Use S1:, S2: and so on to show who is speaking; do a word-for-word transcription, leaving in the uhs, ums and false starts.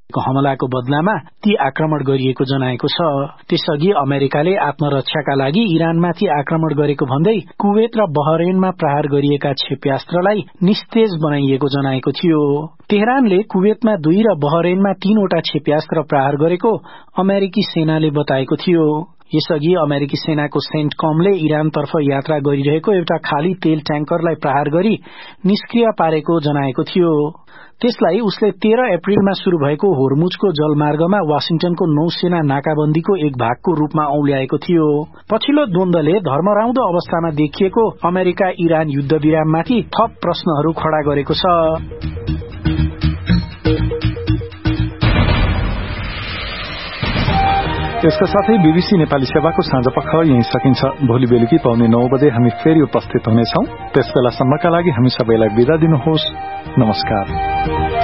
S1: हमलाको बदलामा ती आक्रमण गरिएको जनाएको छ। त्यसअघि अमेरिकाले आत्मरक्षाका लागि इरानमाथि आक्रमण गरेको भन्दै कुवेत र बहरेनमा प्रहार गरिएका क्षेप्यास्त्रलाई निस्तेज बनाइएको जनाएको थियो। तेहरानले कुवेतमा दुई र बहरेनमा तीनवटा क्षेप्यास्त्र प्रहार गरेको अमेरिकी सेनाले बताएको थियो। यसअघि अमेरिकी सेनाको सेन्टकमले इरानतर्फ यात्रा गरिरहेको एउटा खाली तेल ट्याङ्करलाई प्रहार गरी निष्क्रिय पारेको जनाएको थियो। त्यसलाई उसले तेह्र अप्रिलमा शुरू भएको होर्मुजको जलमार्गमा वाशिंटनको नौसेना नाकाबन्दीको एक भागको रूपमा औल्याएको थियो। पछिल्लो द्वन्द्वले धर्मराउँदो अवस्थामा देखिएको अमेरिका इरान युद्ध विराममाथि थप प्रश्नहरू खड़ा गरेको छ।
S2: यसका साथै बीबीसी नेपाली सेवाको साँझपख यही सकिन्छ। भोलि बेलुकी पाउने नौ बजे हामी फेरि उपस्थित हुनेछौं। त्यसबेलासम्मका लागि हामी सबैलाई बिदा दिनुहोस्। नमस्कार।